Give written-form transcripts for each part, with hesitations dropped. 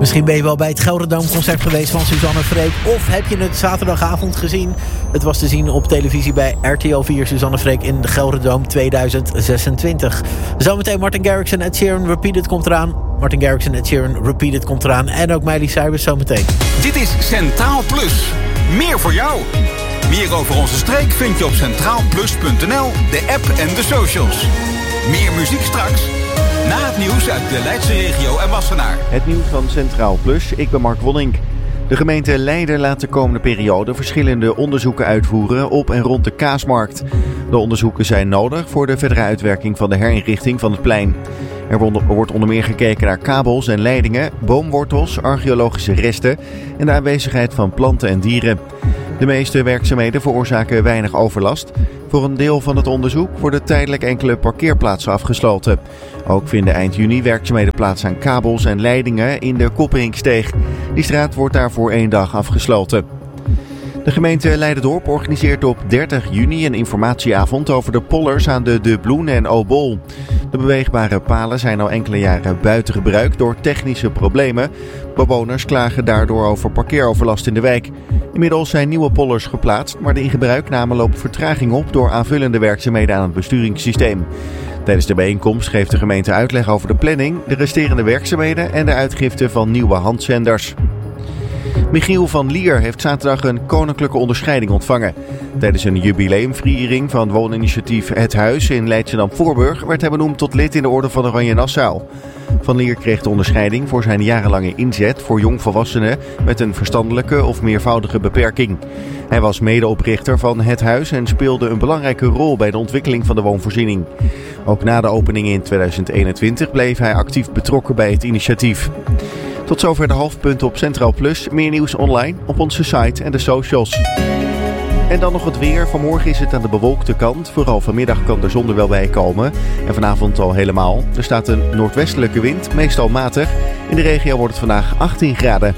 Misschien ben je wel bij het Gelderdoom-concert geweest van Suzanne Freek. Of heb je het zaterdagavond gezien? Het was te zien op televisie bij RTL 4 Suzanne Freek in de Gelderdoom 2026. Zometeen Martin Garrix en Ed Sheeran Repeated komt eraan. Martin Garrix en Ed Sheeran Repeated komt eraan. En ook Miley Cyrus zometeen. Dit is Centraal Plus. Meer voor jou. Meer over onze streek vind je op centraalplus.nl, de app en de socials. Meer muziek straks. Na het nieuws uit de Leidse regio en Wassenaar. Het nieuws van Centraal Plus, ik ben Mark Wonink. De gemeente Leiden laat de komende periode verschillende onderzoeken uitvoeren op en rond de Kaasmarkt. De onderzoeken zijn nodig voor de verdere uitwerking van de herinrichting van het plein. Er wordt onder meer gekeken naar kabels en leidingen, boomwortels, archeologische resten en de aanwezigheid van planten en dieren. De meeste werkzaamheden veroorzaken weinig overlast. Voor een deel van het onderzoek worden tijdelijk enkele parkeerplaatsen afgesloten. Ook vinden eind juni werkzaamheden plaats aan kabels en leidingen in de Kopperinksteeg. Die straat wordt daarvoor 1 dag afgesloten. De gemeente Leiderdorp organiseert op 30 juni een informatieavond over de pollers aan de Bloen en Obol. De beweegbare palen zijn al enkele jaren buiten gebruik door technische problemen. Bewoners klagen daardoor over parkeeroverlast in de wijk. Inmiddels zijn nieuwe pollers geplaatst, maar de ingebruikname loopt vertraging op door aanvullende werkzaamheden aan het besturingssysteem. Tijdens de bijeenkomst geeft de gemeente uitleg over de planning, de resterende werkzaamheden en de uitgifte van nieuwe handzenders. Michiel van Lier heeft zaterdag een koninklijke onderscheiding ontvangen. Tijdens een jubileumviering van wooninitiatief Het Huis in Leidschendam-Voorburg werd hij benoemd tot lid in de Orde van Oranje Nassau. Van Lier kreeg de onderscheiding voor zijn jarenlange inzet voor jongvolwassenen met een verstandelijke of meervoudige beperking. Hij was medeoprichter van Het Huis en speelde een belangrijke rol bij de ontwikkeling van de woonvoorziening. Ook na de opening in 2021 bleef hij actief betrokken bij het initiatief. Tot zover de hoofdpunten op Centraal Plus. Meer nieuws online op onze site en de socials. En dan nog het weer. Vanmorgen is het aan de bewolkte kant. Vooral vanmiddag kan de zon er wel bij komen. En vanavond al helemaal. Er staat een noordwestelijke wind, meestal matig. In de regio wordt het vandaag 18 graden.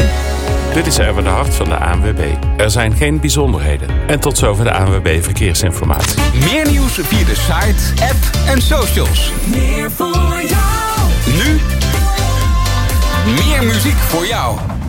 Dit is Erwin de Hart van de ANWB. Er zijn geen bijzonderheden. En tot zover de ANWB Verkeersinformatie. Meer nieuws via de site, app en socials. Meer voor jou. Nu meer muziek voor jou.